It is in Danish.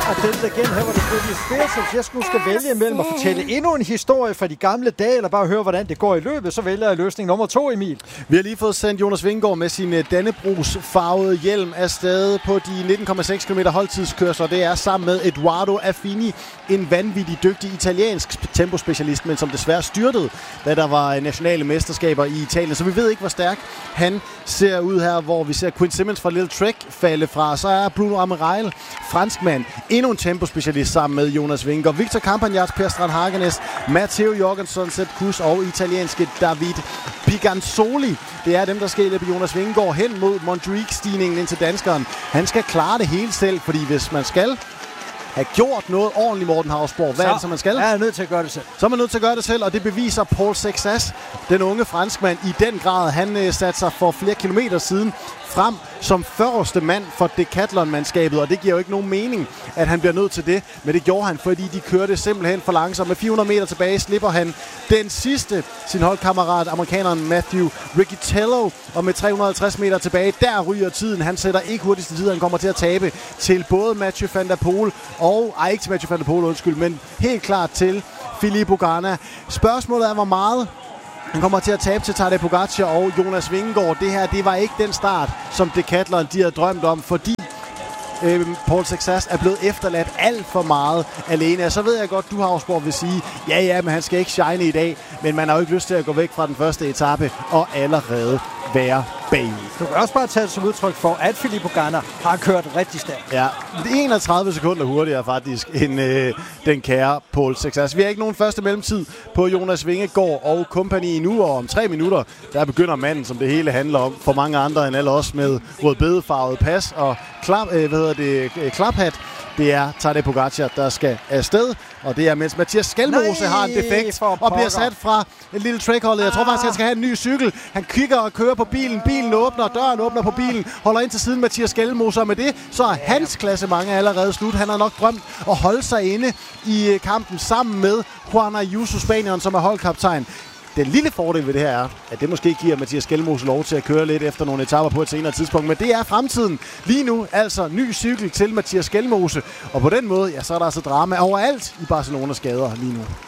Og den igen, her var det Britney Spears, så hvis jeg skal vælge mellem at fortælle endnu en historie fra de gamle dage, eller bare høre, hvordan det går i løbet, så vælger jeg løsning nummer 2, Emil. Vi har lige fået sendt Jonas Vingegaard med sin Dannebrogs-farvede hjelm afsted på de 19,6 km holdtidskørsler. Det er sammen med Edoardo Affini, en vanvittig dygtig italiensk tempospecialist, men som desværre styrtede, da der var nationale mesterskaber i Italien. Så vi ved ikke, hvor stærk han ser ud her, hvor vi ser Quinn Simmons fra Little Trek falde fra. Så er Bruno Amirail, franskmand, endnu en tempospecialist sammen med Jonas Vingegaard. Victor Campagnat, Per Strand Hagenes, Matteo Jorgensen, Sepp Kuss og italienske David Piganzoli. Det er dem, der skal hjælpe Jonas Vingegaard hen mod Montjuic-stigningen ind til danskeren. Han skal klare det hele selv, fordi hvis man skal have gjort noget ordentligt, Morten Hausborg, hvad er det, som man skal? Jeg er nødt til at gøre det selv. Så er man nødt til at gøre det selv, og det beviser Paul Sexas, den unge franskmand, i den grad. Han satte sig for flere kilometer siden frem som første mand for Decathlon-mandskabet, og det giver jo ikke nogen mening, at han bliver nødt til det, men det gjorde han, fordi de kørte simpelthen for langsomt. Med 400 meter tilbage slipper han den sidste, sin holdkammerat, amerikaneren Matthew Riccitello, og med 350 meter tilbage, der ryger tiden. Han sætter ikke hurtigste tid, han kommer til at tabe til både Mathieu van der Poel og, ikke til Mathieu van der Poel, undskyld, men helt klart til Filippo Ganna. Spørgsmålet er, hvor meget han kommer til at tabe til Tadej Pogacar og Jonas Vingegaard. Det her, det var ikke den start, som Decathlon de havde drømt om, fordi Paul Sexas er blevet efterladt alt for meget alene. Så ved jeg godt, du Hausborg vil sige, ja, men han skal ikke shine i dag, men man har jo ikke lyst til at gå væk fra den første etape og allerede være bagud. Du kan også bare tage det som udtryk for, at Filippo Ganna har kørt rigtig stærkt. Ja, 31 sekunder hurtigere faktisk end den kære Paul Sexas. Vi har ikke nogen første mellemtid på Jonas Vingegaard og kompagni endnu, og om 3 minutter, der begynder manden, som det hele handler om, for mange andre end alle os med rødbedefarvet pas og klaphat. Det er Tadej Pogacar, der skal afsted, og det er, mens Mathias Skelmose har en defekt og bliver sat fra et lille Trek-holdet. Jeg tror faktisk, han skal have en ny cykel. Han kigger og kører på bilen. Bilen åbner, døren åbner på bilen, holder ind til siden Mathias Skelmose, og med det, så er hans klassement allerede slut. Han har nok drømt at holde sig inde i kampen sammen med Juan Ayuso, spanieren, som er holdkaptajn. Den lille fordel ved det her er, at det måske giver Mathias Skelmose lov til at køre lidt efter nogle etaper på et senere tidspunkt. Men det er fremtiden. Lige nu altså ny cykel til Mathias Skelmose. Og på den måde, ja, så er der altså drama overalt i Barcelonas gader lige nu.